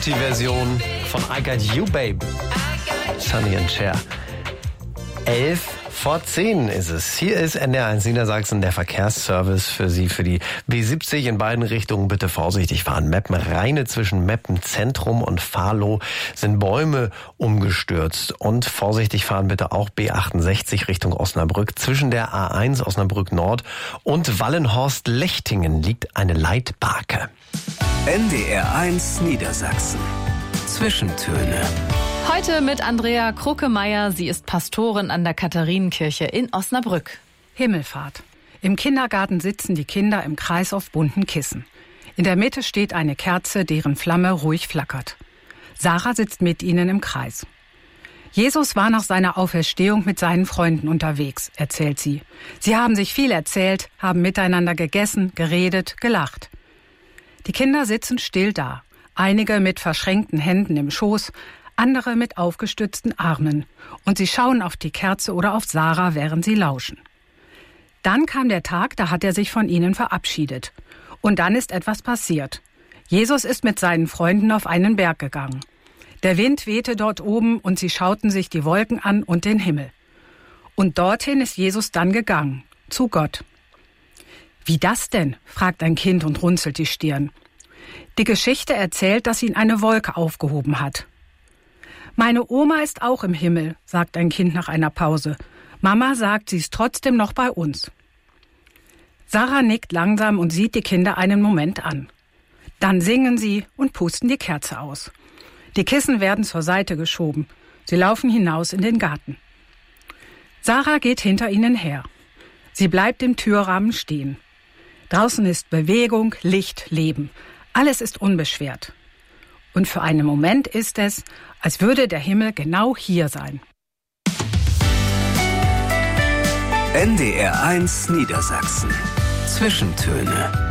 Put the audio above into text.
Die Version von I Got You, Babe. Sonny and Cher. 11:10 ist es. Hier ist NDR1 Niedersachsen, der Verkehrsservice für Sie für die B70 in beiden Richtungen. Bitte vorsichtig fahren. Meppen-Rheine zwischen Meppen-Zentrum und Fahlow sind Bäume umgestürzt. Und vorsichtig fahren bitte auch B68 Richtung Osnabrück. Zwischen der A1 Osnabrück Nord und Wallenhorst-Lechtingen liegt eine Leitbarke. NDR1 Niedersachsen. Zwischentöne. Heute mit Andrea Kruckemeyer. Sie ist Pastorin an der Katharinenkirche in Osnabrück. Himmelfahrt. Im Kindergarten sitzen die Kinder im Kreis auf bunten Kissen. In der Mitte steht eine Kerze, deren Flamme ruhig flackert. Sarah sitzt mit ihnen im Kreis. Jesus war nach seiner Auferstehung mit seinen Freunden unterwegs, erzählt sie. Sie haben sich viel erzählt, haben miteinander gegessen, geredet, gelacht. Die Kinder sitzen still da. Einige mit verschränkten Händen im Schoß, andere mit aufgestützten Armen. Und sie schauen auf die Kerze oder auf Sarah, während sie lauschen. Dann kam der Tag, da hat er sich von ihnen verabschiedet. Und dann ist etwas passiert. Jesus ist mit seinen Freunden auf einen Berg gegangen. Der Wind wehte dort oben und sie schauten sich die Wolken an und den Himmel. Und dorthin ist Jesus dann gegangen, zu Gott. Wie das denn? Fragt ein Kind und runzelt die Stirn. Die Geschichte erzählt, dass ihn eine Wolke aufgehoben hat. Meine Oma ist auch im Himmel, sagt ein Kind nach einer Pause. Mama sagt, sie ist trotzdem noch bei uns. Sarah nickt langsam und sieht die Kinder einen Moment an. Dann singen sie und pusten die Kerze aus. Die Kissen werden zur Seite geschoben. Sie laufen hinaus in den Garten. Sarah geht hinter ihnen her. Sie bleibt im Türrahmen stehen. Draußen ist Bewegung, Licht, Leben. Alles ist unbeschwert. Und für einen Moment ist es, als würde der Himmel genau hier sein. NDR1 Niedersachsen. Zwischentöne.